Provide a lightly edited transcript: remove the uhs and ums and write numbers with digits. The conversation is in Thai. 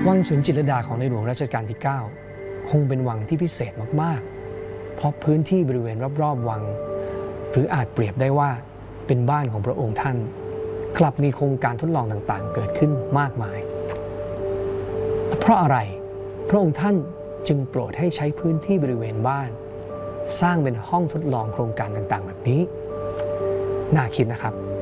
วังสวนจิตรลดาของในหลวงรัชกาลที่ 9 คงเป็นวังที่พิเศษมากๆเพราะพื้นที่บริเวณรอบๆวังหรืออาจเปรียบได้ว่าเป็นบ้านของพระองค์ท่านกลับมีโครงการทดลองต่างๆเกิดขึ้นมากมายเพราะอะไรพระองค์ท่านจึงโปรดให้ใช้พื้นที่บริเวณบ้านสร้างเป็นห้องทดลองโครงการต่างๆแบบนี้น่าคิดนะครับ